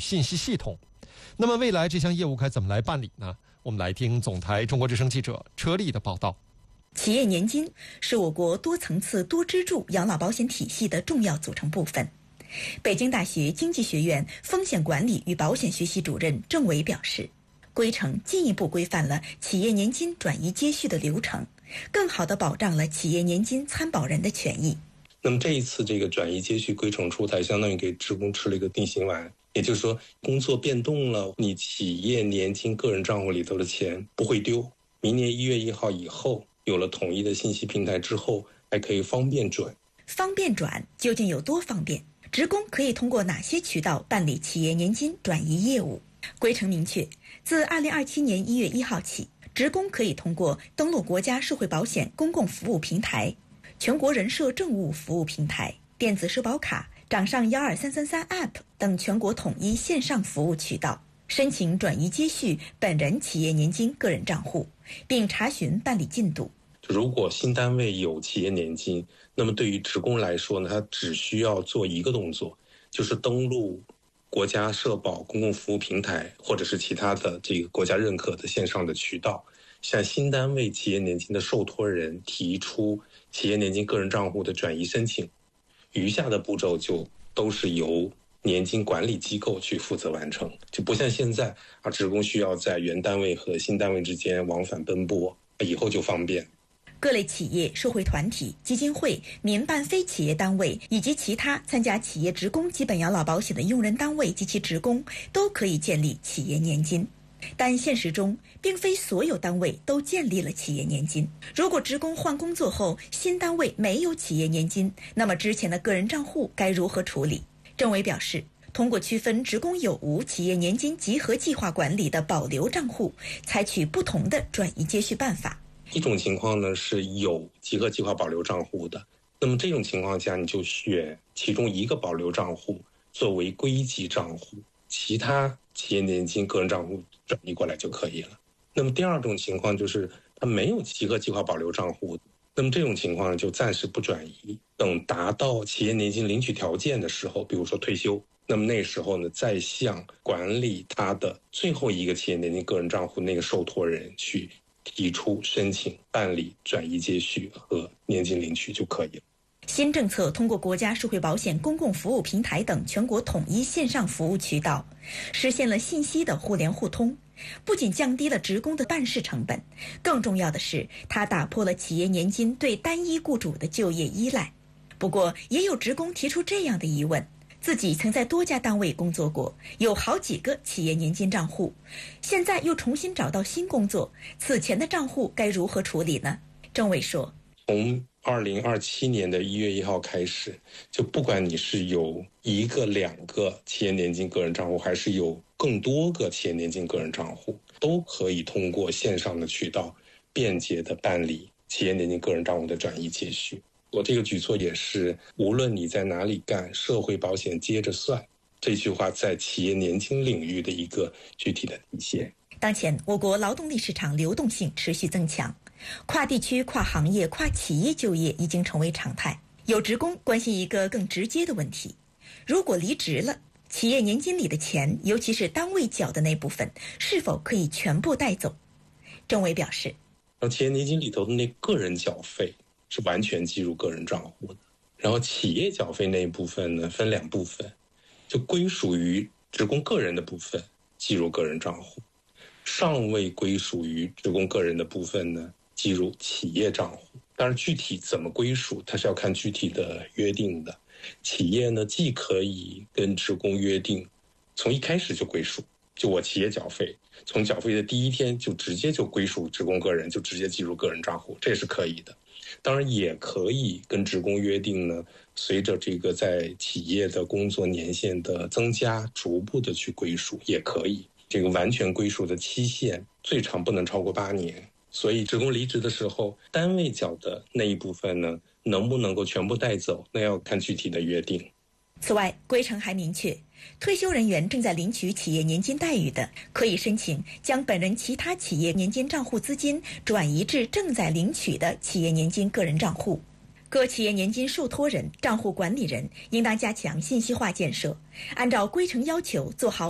信息系统。那么未来这项业务该怎么来办理呢？我们来听总台中国之声记者车丽的报道。 企业年金是我国多层次多支柱养老保险体系的重要组成部分。北京大学经济学院风险管理与保险学习主任郑伟表示，规程进一步规范了企业年金转移接续的流程，更好地保障了企业年金参保人的权益。 那么这一次这个转移接续规程出台，相当于给职工吃了一个定心丸，也就是说工作变动了，你企业年金个人账户里头的钱不会丢。明年1月1号以后，有了统一的信息平台之后，还可以方便转。 方便转究竟有多方便？职工可以通过哪些渠道办理企业年金转移业务？规程明确，自2027年1月1号起，职工可以通过登录国家社会保险公共服务平台、全国人社政务服务平台、电子社保卡、掌上12333 App 等全国统一线上服务渠道，申请转移接续本人企业年金个人账户，并查询办理进度。 如果新单位有企业年金，那么对于职工来说呢，他只需要做一个动作，就是登录国家社保公共服务平台或者是其他的这个国家认可的线上的渠道，向新单位企业年金的受托人提出企业年金个人账户的转移申请，余下的步骤就都是由年金管理机构去负责完成，就不像现在职工需要在原单位和新单位之间往返奔波，以后就方便。 各类企业、社会团体、基金会、民办非企业单位以及其他参加企业职工基本养老保险的用人单位及其职工都可以建立企业年金。但现实中，并非所有单位都建立了企业年金。如果职工换工作后，新单位没有企业年金，那么之前的个人账户该如何处理？郑伟表示，通过区分职工有无企业年金集合计划管理的保留账户，采取不同的转移接续办法。 一种情况呢是有集合计划保留账户的，那么这种情况下你就选其中一个保留账户作为归集账户，其他企业年金个人账户转移过来就可以了。那么第二种情况就是它没有集合计划保留账户，那么这种情况就暂时不转移，等达到企业年金领取条件的时候，比如说退休，那么那时候呢再向管理他的最后一个企业年金个人账户那个受托人去提出申请办理转移接续和年金领取就可以了。 新政策通过国家社会保险公共服务平台等全国统一线上服务渠道，实现了信息的互联互通，不仅降低了职工的办事成本，更重要的是，它打破了企业年金对单一雇主的就业依赖。不过，也有职工提出这样的疑问：自己曾在多家单位工作过，有好几个企业年金账户，现在又重新找到新工作，此前的账户该如何处理呢？郑伟说， 从2027年的1月1号开始，就不管你是有1个、2个企业年金个人账户，还是有更多个企业年金个人账户，都可以通过线上的渠道便捷地办理企业年金个人账户的转移接续。我这个举措也是无论你在哪里干，社会保险接着算，这句话在企业年金领域的一个具体的体现。 当前我国劳动力市场流动性持续增强，跨地区、跨行业、跨企业就业已经成为常态。有职工关心一个更直接的问题：如果离职了，企业年金里的钱，尤其是单位缴的那部分，是否可以全部带走？郑伟表示， 企业年金里头的那个人缴费是完全计入个人账户的，然后企业缴费那一部分呢，分2部分，就归属于职工个人的部分计入个人账户，尚未归属于职工个人的部分呢，计入企业账户。当然具体怎么归属，它是要看具体的约定的。企业呢，既可以跟职工约定从一开始就归属，就我企业缴费，从缴费的第1天就直接就归属职工个人，就直接计入个人账户，这是可以的。当然也可以跟职工约定呢，随着这个在企业的工作年限的增加，逐步的去归属也可以。这个完全归属的期限最长不能超过8年。所以职工离职的时候，单位缴的那一部分呢，能不能够全部带走，那要看具体的约定。 此外，规程还明确，退休人员正在领取企业年金待遇的，可以申请将本人其他企业年金账户资金转移至正在领取的企业年金个人账户。各企业年金受托人、账户管理人应当加强信息化建设，按照规程要求做好